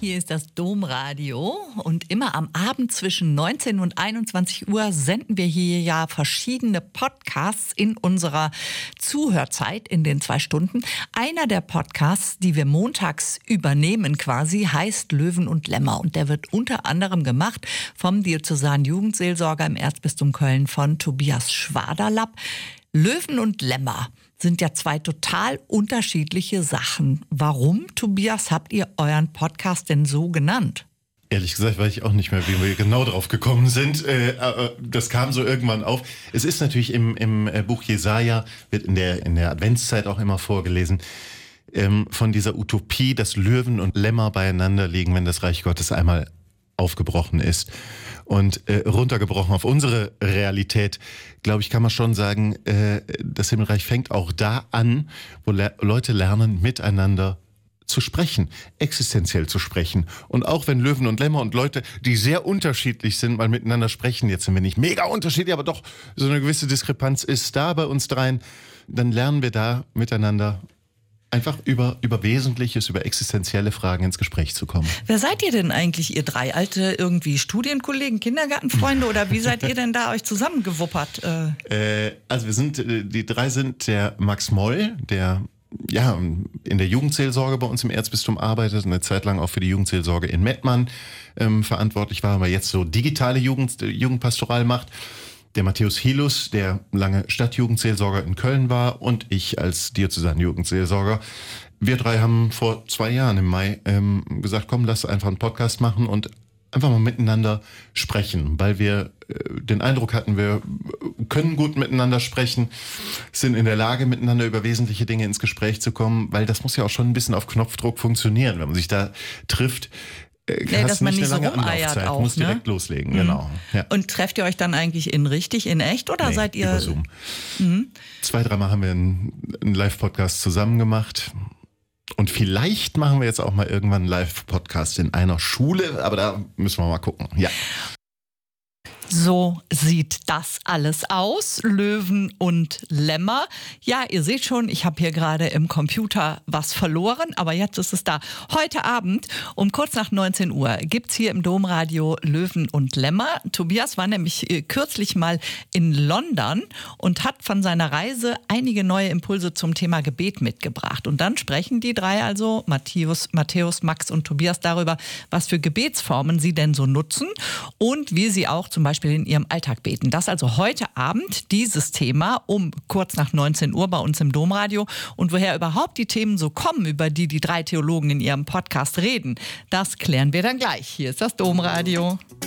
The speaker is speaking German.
Hier ist das Domradio und immer am Abend zwischen 19 und 21 Uhr senden wir hier ja verschiedene Podcasts in unserer Zuhörzeit in den 2 Stunden. Einer der Podcasts, die wir montags übernehmen quasi, heißt Löwen und Lämmer und der wird unter anderem gemacht vom diözesanen Jugendseelsorger im Erzbistum Köln von Tobias Schwaderlapp. Löwen und Lämmer sind ja 2 total unterschiedliche Sachen. Warum, Tobias, habt ihr euren Podcast denn so genannt? Ehrlich gesagt weiß ich auch nicht mehr, wie wir genau drauf gekommen sind. Das kam so irgendwann auf. Es ist natürlich im Buch Jesaja, wird in der Adventszeit auch immer vorgelesen, von dieser Utopie, dass Löwen und Lämmer beieinander liegen, wenn das Reich Gottes einmal aufgebrochen ist. Und runtergebrochen auf unsere Realität, glaube ich, kann man schon sagen, das Himmelreich fängt auch da an, wo Leute lernen, miteinander zu sprechen, existenziell zu sprechen. Und auch wenn Löwen und Lämmer und Leute, die sehr unterschiedlich sind, mal miteinander sprechen, jetzt sind wir nicht mega unterschiedlich, aber doch so eine gewisse Diskrepanz ist da bei uns dreien, dann lernen wir da miteinander einfach über Wesentliches, über existenzielle Fragen ins Gespräch zu kommen. Wer seid ihr denn eigentlich, ihr 3 alte irgendwie Studienkollegen, Kindergartenfreunde oder wie seid ihr denn da euch zusammengewuppert? Also die 3 sind der Max Moll, der ja in der Jugendseelsorge bei uns im Erzbistum arbeitet, eine Zeit lang auch für die Jugendseelsorge in Mettmann verantwortlich war, aber jetzt so digitale Jugendpastoral macht. Der Matthäus Hilus, der lange Stadtjugendseelsorger in Köln war und ich als diözesanen Jugendseelsorger. Wir 3 haben vor 2 Jahren im Mai gesagt, komm, lass einfach einen Podcast machen und einfach mal miteinander sprechen, weil wir den Eindruck hatten, wir können gut miteinander sprechen, sind in der Lage, miteinander über wesentliche Dinge ins Gespräch zu kommen, weil das muss ja auch schon ein bisschen auf Knopfdruck funktionieren, wenn man sich da trifft. Dass man nicht so rumeiert auch, muss direkt loslegen, genau. Ja. Und trefft ihr euch dann eigentlich in echt oder seid ihr... über Zoom. 2-3 Mal haben wir einen Live-Podcast zusammen gemacht. Und vielleicht machen wir jetzt auch mal irgendwann einen Live-Podcast in einer Schule, aber da müssen wir mal gucken. Ja. So sieht das alles aus, Löwen und Lämmer. Ja, ihr seht schon, ich habe hier gerade im Computer was verloren, aber jetzt ist es da. Heute Abend um kurz nach 19 Uhr gibt's hier im Domradio Löwen und Lämmer. Tobias war nämlich kürzlich mal in London und hat von seiner Reise einige neue Impulse zum Thema Gebet mitgebracht. Und dann sprechen die 3, also Matthäus, Max und Tobias, darüber, was für Gebetsformen sie denn so nutzen und wie sie auch zum Beispiel in ihrem Alltag beten. Das also heute Abend, dieses Thema um kurz nach 19 Uhr bei uns im Domradio. Und woher überhaupt die Themen so kommen, über die 3 Theologen in ihrem Podcast reden, das klären wir dann gleich. Hier ist das Domradio.